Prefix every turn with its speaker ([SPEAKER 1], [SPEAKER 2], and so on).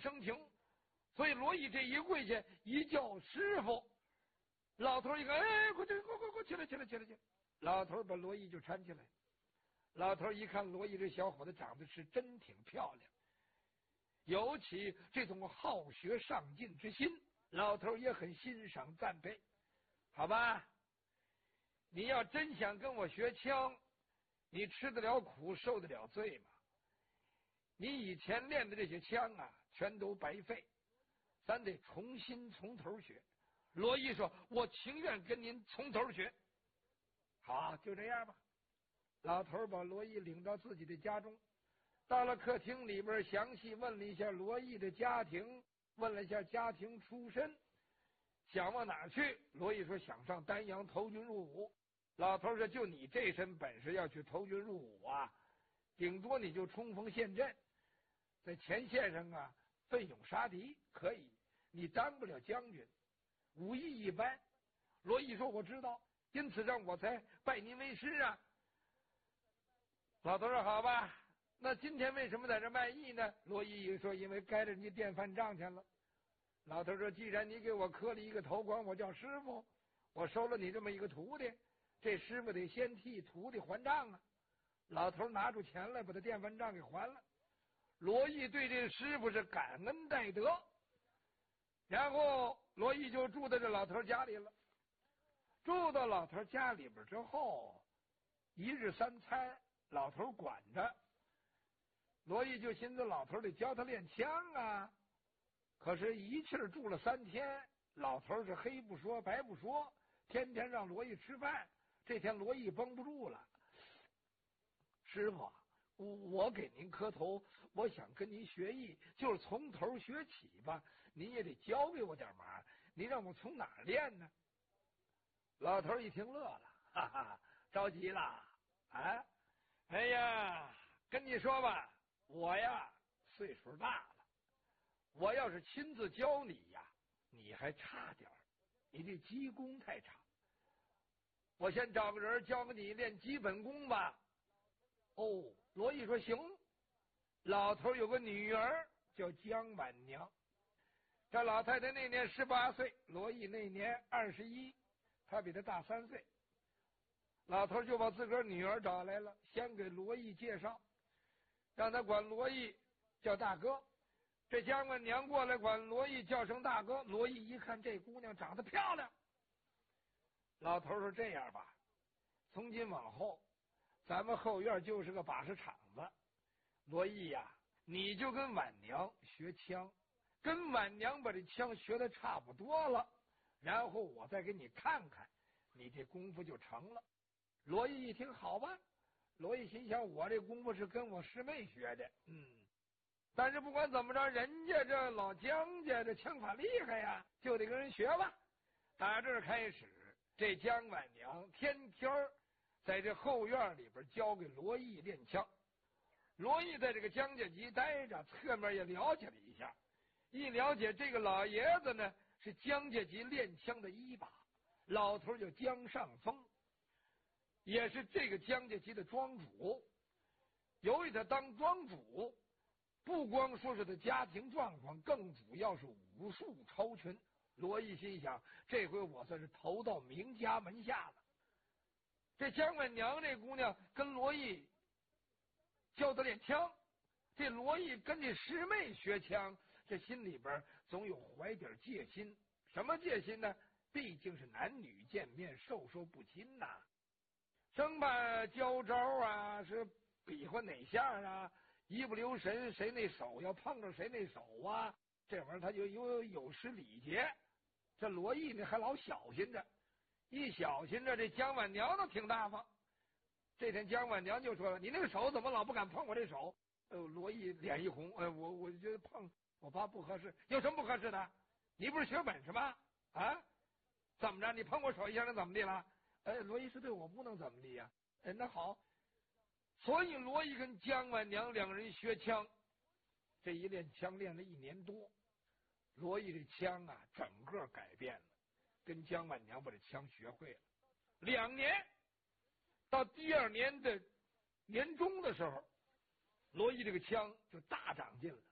[SPEAKER 1] 生情，所以罗毅这一跪下一叫师傅，老头一看，哎，快起来！老头把罗毅就搀起来。老头一看罗毅这小伙子长得是真挺漂亮，尤其这种好学上进之心，老头也很欣赏赞佩。好吧，你要真想跟我学枪，你吃得了苦受得了罪吗？你以前练的这些枪啊全都白费，咱得重新从头学。罗毅说，我情愿跟您从头学。好，就这样吧。老头把罗毅领到自己的家中，到了客厅里边，详细问了一下罗毅的家庭，问了一下家庭出身，想往哪儿去。罗毅说想上丹阳投军入伍。老头说，就你这身本事要去投军入伍啊，顶多你就冲锋陷阵，在前线上啊奋勇杀敌可以，你当不了将军，武艺一般。罗毅说我知道，因此让我才拜您为师啊。老头说好吧，那今天为什么在这卖艺呢？罗毅说因为该着你电饭账钱了。老头说，既然你给我磕了一个头，管我叫师傅，我收了你这么一个徒弟，这师傅得先替徒弟还账啊。老头拿出钱来把他电饭账给还了。罗毅对这师傅是感恩戴德，然后罗毅就住在这老头家里了。住到老头家里边之后，一日三餐老头管着，罗毅就寻思老头得教他练枪啊。可是一气儿住了3天，老头是黑不说白不说，天天让罗毅吃饭。这天罗毅绷不住了，师傅，我给您磕头，我想跟您学艺，就是从头学起吧，您也得教给我点忙，您让我从哪儿练呢？老头一听乐了，哈哈，着急了啊！哎呀，跟你说吧，我呀岁数大了，我要是亲自教你呀，你还差点儿，你这基功太差。我先找个人教给你练基本功吧。哦，罗毅说行。老头有个女儿叫姜婉娘，这老太太那年18岁，罗毅那年21，他比他大3岁。老头就把自个儿女儿找来了，先给罗毅介绍，让他管罗毅叫大哥。这姜婉娘过来管罗毅叫声大哥。罗毅一看这姑娘长得漂亮，老头说这样吧，从今往后咱们后院就是个把式场子，罗毅呀，你就跟婉娘学枪，跟婉娘把这枪学的差不多了，然后我再给你看看，你这功夫就成了。罗毅一听好吧，罗毅心想我这功夫是跟我师妹学的，但是不管怎么着，人家这老姜家这枪法厉害呀，就得跟人学吧。打这儿开始，这姜婉娘天天在这后院里边教给罗毅练枪。罗毅在这个姜家集待着，侧面也了解了一下，一了解这个老爷子呢是姜家集练枪的一把，老头叫姜尚峰，也是这个姜家集的庄主。由于他当庄主，不光说是他家庭状况，更主要是武术超群。罗毅心想，这回我算是投到名家门下了。这姜婉娘这姑娘跟罗毅教他练枪，这罗毅跟这师妹学枪，这心里边总有怀点戒心。什么戒心呢？毕竟是男女见面，授受不亲呐，生怕教招啊，是比划哪下啊，一不留神谁那手要碰着谁那手啊，这玩意儿他就有失礼节。这罗毅呢还老小心着，一小心着，这姜婉娘都挺大方。这天姜婉娘就说了，你那个手怎么老不敢碰我这手？罗毅脸一红，我觉得碰我怕不合适。有什么不合适的？你不是学本事吗？啊，怎么着？你碰我手一下能怎么地了？罗毅说对，我不能怎么地呀。那好，所以罗毅跟姜婉娘两人学枪，这一练枪练了1年多，罗毅这枪啊整个改变了，跟姜婉娘把这枪学会了。2年，到第2年的年中的时候，罗毅这个枪就大长进了。